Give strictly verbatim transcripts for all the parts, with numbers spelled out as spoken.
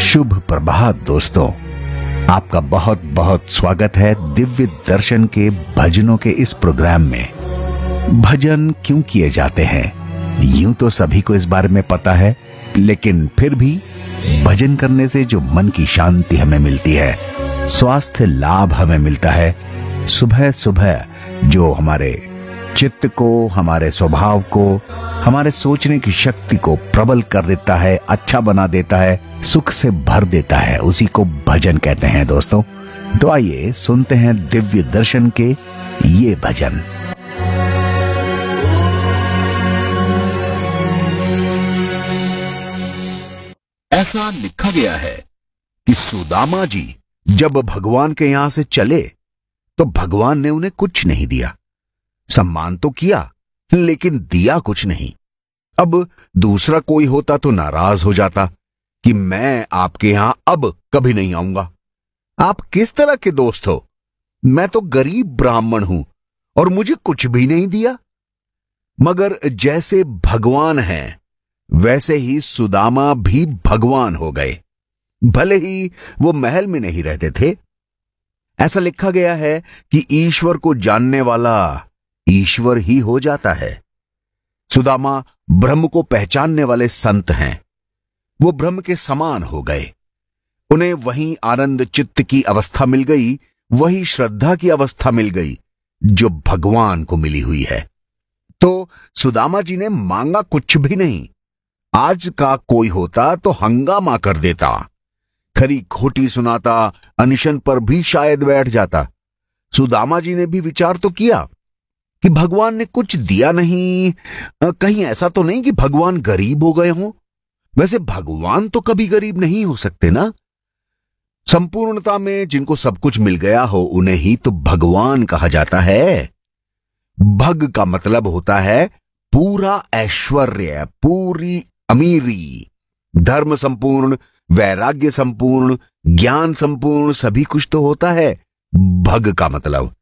शुभ प्रभात दोस्तों, आपका बहुत बहुत स्वागत है दिव्य दर्शन के भजनों के इस प्रोग्राम में। भजन क्यों किए जाते हैं यूं तो सभी को इस बारे में पता है, लेकिन फिर भी भजन करने से जो मन की शांति हमें मिलती है, स्वास्थ्य लाभ हमें मिलता है, सुबह सुबह जो हमारे चित्त को, हमारे स्वभाव को, हमारे सोचने की शक्ति को प्रबल कर देता है, अच्छा बना देता है, सुख से भर देता है, उसी को भजन कहते हैं दोस्तों। तो आइए सुनते हैं दिव्य दर्शन के ये भजन। ऐसा लिखा गया है कि सुदामा जी जब भगवान के यहां से चले तो भगवान ने उन्हें कुछ नहीं दिया। सम्मान तो किया लेकिन दिया कुछ नहीं। अब दूसरा कोई होता तो नाराज हो जाता कि मैं आपके यहां अब कभी नहीं आऊंगा। आप किस तरह के दोस्त हो? मैं तो गरीब ब्राह्मण हूं और मुझे कुछ भी नहीं दिया। मगर जैसे भगवान हैं वैसे ही सुदामा भी भगवान हो गए, भले ही वो महल में नहीं रहते थे। ऐसा लिखा गया है कि ईश्वर को जानने वाला ईश्वर ही हो जाता है। सुदामा ब्रह्म को पहचानने वाले संत हैं। वो ब्रह्म के समान हो गए। उन्हें वही आनंद चित्त की अवस्था मिल गई, वही श्रद्धा की अवस्था मिल गई जो भगवान को मिली हुई है। तो सुदामा जी ने मांगा कुछ भी नहीं। आज का कोई होता तो हंगामा कर देता, खरी खोटी सुनाता, अनशन पर भी शायद बैठ जाता। सुदामा जी ने भी विचार तो किया कि भगवान ने कुछ दिया नहीं, कहीं ऐसा तो नहीं कि भगवान गरीब हो गए हों। वैसे भगवान तो कभी गरीब नहीं हो सकते ना। संपूर्णता में जिनको सब कुछ मिल गया हो उन्हें ही तो भगवान कहा जाता है। भग का मतलब होता है पूरा ऐश्वर्य, पूरी अमीरी, धर्म संपूर्ण, वैराग्य संपूर्ण, ज्ञान संपूर्ण, सभी कुछ तो होता है भग का मतलब।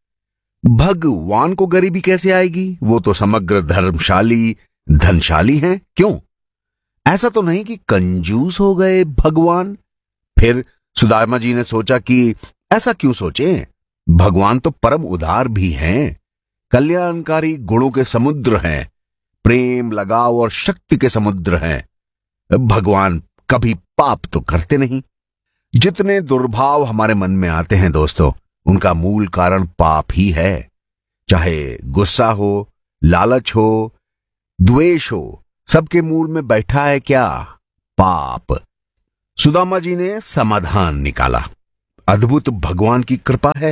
भगवान को गरीबी कैसे आएगी? वो तो समग्र धर्मशाली, धनशाली हैं। क्यों? ऐसा तो नहीं कि कंजूस हो गए भगवान। फिर सुदामा जी ने सोचा कि ऐसा क्यों सोचें, भगवान तो परम उदार भी हैं, कल्याणकारी गुणों के समुद्र हैं, प्रेम, लगाव और शक्ति के समुद्र हैं। भगवान कभी पाप तो करते नहीं। जितने दुर्भाव हमारे मन में आते हैं दोस्तों, उनका मूल कारण पाप ही है। चाहे गुस्सा हो, लालच हो, द्वेष हो, सबके मूल में बैठा है क्या? पाप। सुदामा जी ने समाधान निकाला। अद्भुत भगवान की कृपा है।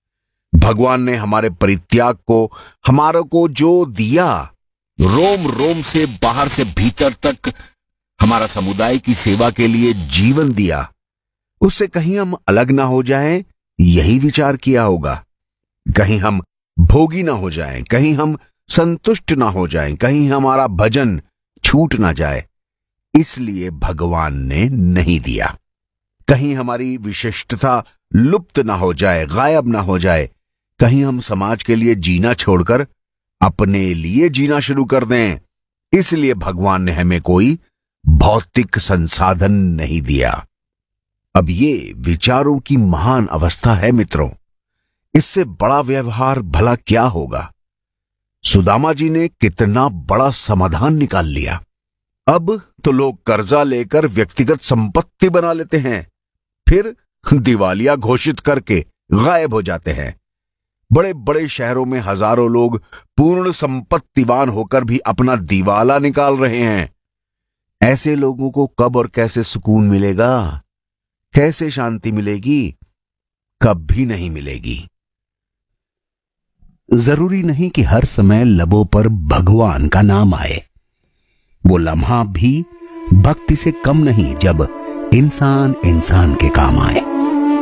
भगवान ने हमारे परित्याग को, हमारे को जो दिया, रोम रोम से बाहर से भीतर तक हमारा समुदाय की सेवा के लिए जीवन दिया, उससे कहीं हम अलग ना हो जाएं, यही विचार किया होगा। कहीं हम भोगी ना हो जाएं, कहीं हम संतुष्ट ना हो जाएं, कहीं हमारा भजन छूट ना जाए, इसलिए भगवान ने नहीं दिया। कहीं हमारी विशिष्टता लुप्त ना हो जाए, गायब ना हो जाए, कहीं हम समाज के लिए जीना छोड़कर अपने लिए जीना शुरू कर दें, इसलिए भगवान ने हमें कोई भौतिक संसाधन नहीं दिया। अब ये विचारों की महान अवस्था है मित्रों। इससे बड़ा व्यवहार भला क्या होगा? सुदामा जी ने कितना बड़ा समाधान निकाल लिया। अब तो लोग कर्जा लेकर व्यक्तिगत संपत्ति बना लेते हैं, फिर दिवालिया घोषित करके गायब हो जाते हैं। बड़े बड़े शहरों में हजारों लोग पूर्ण संपत्तिवान होकर भी अपना दिवाला निकाल रहे हैं। ऐसे लोगों को कब और कैसे सुकून मिलेगा? कैसे शांति मिलेगी? कभी नहीं मिलेगी। जरूरी नहीं कि हर समय लबों पर भगवान का नाम आए। वो लम्हा भी भक्ति से कम नहीं जब इंसान इंसान के काम आए।